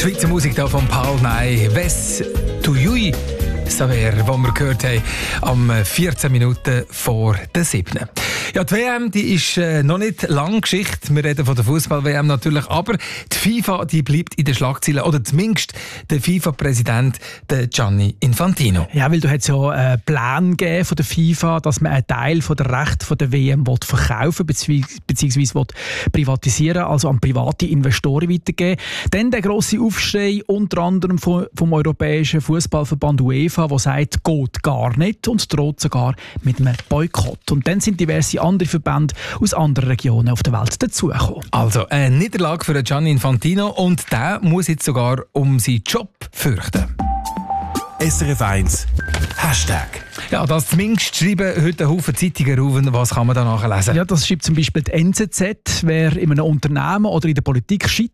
Schweizer Musik da von Paul Ney. «Wes du Jui» Saver, wo wir gehört haben, am 14 Minuten vor der 7. Ja, die WM, die ist noch nicht lange Geschichte. Wir reden von der Fußball-WM natürlich, aber die FIFA, die bleibt in den Schlagzeilen, oder zumindest der FIFA-Präsident, der Gianni Infantino. Ja, weil du hast ja einen Plan gegeben von der FIFA, dass man einen Teil von der Rechte von der WM verkaufen bzw. privatisieren, also an private Investoren weitergeben. Dann der grosse Aufschrei unter anderem vom Europäischen Fußballverband UEFA, der sagt, geht gar nicht und droht sogar mit einem Boykott. Und dann sind diverse andere Verbände aus anderen Regionen auf der Welt dazugekommen. Also eine Niederlage für Gianni Infantino, und der muss jetzt sogar um seinen Job fürchten. SRF 1 Hashtag. Ja, das zumindest schreiben heute ein Haufen Zeitungen auf. Was kann man da nachlesen? Ja, das schreibt zum Beispiel die NZZ. Wer in einem Unternehmen oder in der Politik scheitert,